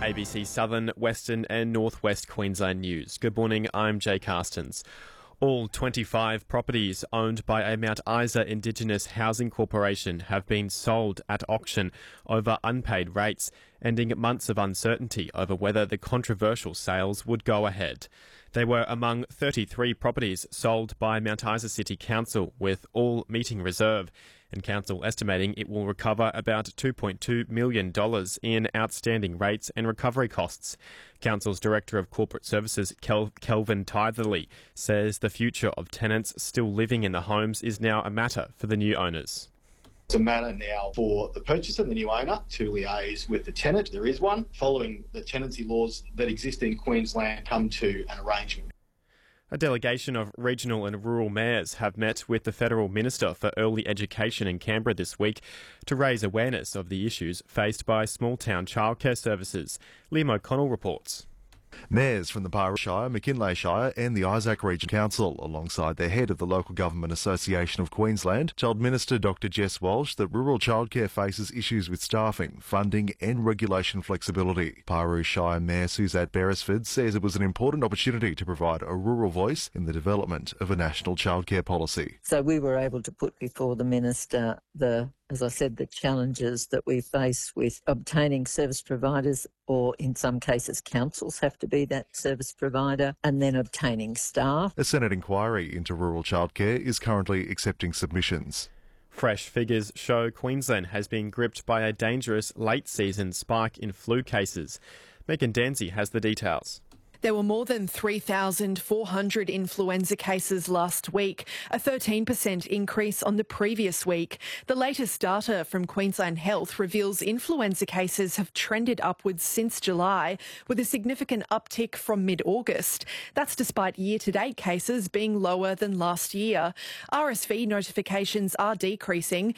ABC Southern, Western and Northwest Queensland News. Good morning, I'm Jay Carstens. All 25 properties owned by a Mount Isa Indigenous Housing Corporation have been sold at auction over unpaid rates, ending months of uncertainty over whether the controversial sales would go ahead. They were among 33 properties sold by Mount Isa City Council, with all meeting reserve, and Council estimating it will recover about $2.2 million in outstanding rates and recovery costs. Council's Director of Corporate Services, Kelvin Tytherley, says the future of tenants still living in the homes is now a matter for the new owners. It's a matter now for the purchaser, the new owner, to liaise with the tenant. There is one, following the tenancy laws that exist in Queensland, come to an arrangement. A delegation of regional and rural mayors have met with the Federal Minister for Early Education in Canberra this week to raise awareness of the issues faced by small-town childcare services. Liam O'Connell reports. Mayors from the Paroo Shire, McKinlay Shire and the Isaac Region Council, alongside the head of the Local Government Association of Queensland, told Minister Dr Jess Walsh that rural childcare faces issues with staffing, funding and regulation flexibility. Paroo Shire Mayor Suzette Beresford says it was an important opportunity to provide a rural voice in the development of a national childcare policy. So we were able to put before the Minister as I said, the challenges that we face with obtaining service providers, or in some cases councils have to be that service provider, and then obtaining staff. A Senate inquiry into rural childcare is currently accepting submissions. Fresh figures show Queensland has been gripped by a dangerous late-season spike in flu cases. Megan Danzy has the details. There were more than 3,400 influenza cases last week, a 13% increase on the previous week. The latest data from Queensland Health reveals influenza cases have trended upwards since July, with a significant uptick from mid-August. That's despite year-to-date cases being lower than last year. RSV notifications are decreasing,